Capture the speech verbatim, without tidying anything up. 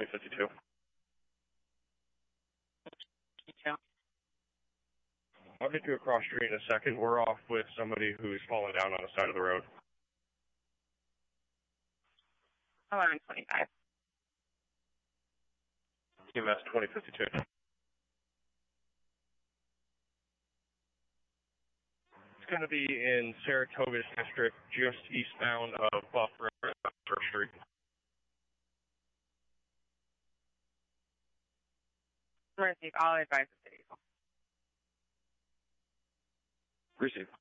fifty-two. fifty-two. I'll get you across street in a second. We're off with somebody who's fallen down on the side of the road. eleven twenty-five. E M S twenty fifty-two. It's going to be in Saratoga District, just eastbound of Buff Road, Church Street. Receive. I'll advise the city. Receive.